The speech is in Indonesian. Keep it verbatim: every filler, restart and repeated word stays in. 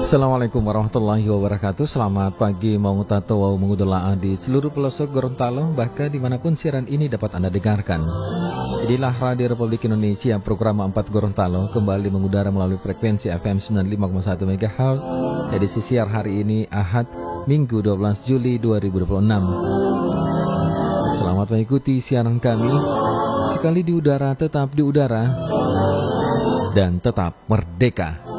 Assalamualaikum warahmatullahi wabarakatuh. Selamat pagi, mau tato wau mengudula'a di seluruh pelosok Gorontalo, bahkan dimanapun siaran ini dapat Anda dengarkan. Inilah Radio Republik Indonesia, program empat Gorontalo kembali mengudara melalui frekuensi F M sembilan puluh lima koma satu MHz. Edisi siar hari ini Ahad, Minggu dua belas Juli dua ribu dua puluh enam. Selamat mengikuti siaran kami. Sekali di udara, tetap di udara, dan tetap merdeka.